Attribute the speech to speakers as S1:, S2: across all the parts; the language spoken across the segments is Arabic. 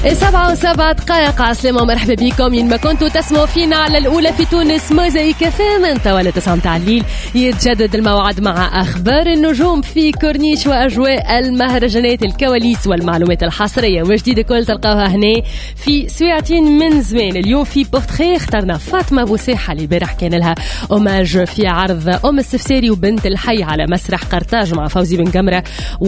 S1: 7:07 عسلامة ومرحبا بكم ينما كنتوا تسمعوا فينا على الأولى في تونس موزايك FM. انت ولا 9 متاع الليل يتجدد الموعد مع أخبار النجوم في كورنيش وأجواء المهرجانات، الكواليس والمعلومات الحصرية وجديدة كل تلقاوها هنا في سويعتين من زمان. اليوم في بورتريه اخترنا فاطمة بوسيحة اللي البارح كان لها أوماج في عرض أم السفساري وبنت الحي على مسرح قرطاج مع فوزي بن قمرة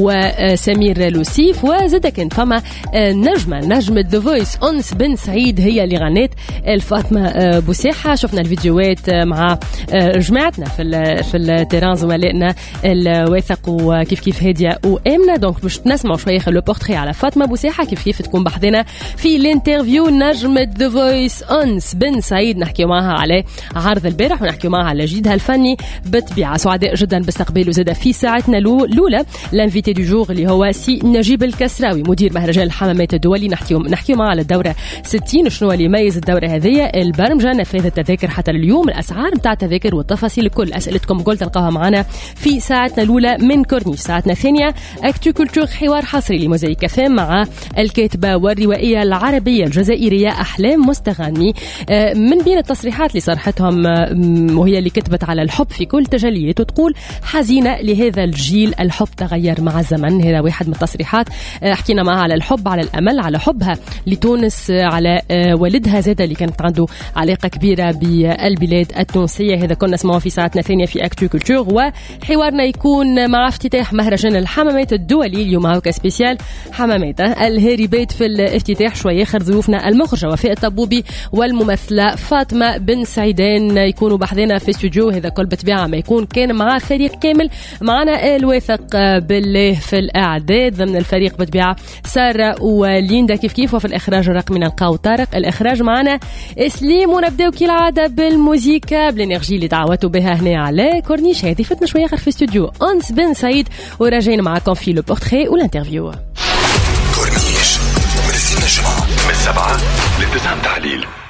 S1: وسمير لوسيف. وزاد كان فما نجمة ذا فويس أنس بن سعيد هي اللي غنت الفاطمة بوسيحة. شفنا الفيديوهات مع جماعتنا في التيران زملائنا الواثق وكيف هادية وآمنة. دونك باش نسمعوا شوية لو بورتري على فاطمة بوسيحة كيف تكون بحذنا في الانترفيو. نجمة ذا فويس أنس بن سعيد نحكي معها على عرض البارح ونحكي معها على جيدها الفني بالطبيعة. سعداء جدا باستقباله زاد في ساعتنا الأولى الانفيتي دو جور اللي هو سي نجيب الكسراوي مدير مهرجان الحمامات الدولي. نحكي معه على الدورة 60 شنو اللي يميز الدورة هذه، البرمجة، نفاذ التذاكر حتى اليوم، الأسعار متاع التذاكر والتفاصيل الكل. أسئلتكم قلت تلقاها معنا في ساعتنا الأولى من كورنيش. ساعتنا الثانية أكتو كولتور، حوار حصري لموزايك FM مع الكاتبة والروائية العربية الجزائرية أحلام مستغاني. من بين التصريحات اللي صرحتهم وهي اللي كتبت على الحب في كل تجلياته، تقول حزينة لهذا الجيل، الحب تغير مع الزمن. هذا واحد من التصريحات. حكينا معها على الحب، على الأمل، على حبها لتونس، على والدها زاد اللي كانت عنده علاقة كبيرة بالبلاد التونسية. هذا كنا نسمعه في ساعتنا الثانية في أكتو كولتور. وحوارنا يكون مع افتتاح مهرجان الحمامات الدولي اليوم هاكا سبيسيال حمامات الهاري بيت في الافتتاح. شوية آخر ضيوفنا المخرجة وفاء الطبوبي والممثلة فاطمة بن سعيدان يكونوا بحذنا في استوديو. هذا كل بتبيعة ما يكون كان مع فريق كامل. معنا الواثق بالله في الإعداد ضمن الفريق بتبيعة سارة وليندا كيف وفي الإخراج الرقمي نلقاو طارق. الإخراج معنا سليم. ونبداو كالعادة بالموزيكا بالإنرجي اللي تعودتوا بها هنا على كورنيش. هذه فتنا شوية آخر في استوديو أنس بن سعيد وراجعين معكم في لو بورتري والانترفيو.
S2: كورنيش من 7 ل 9 تحليل.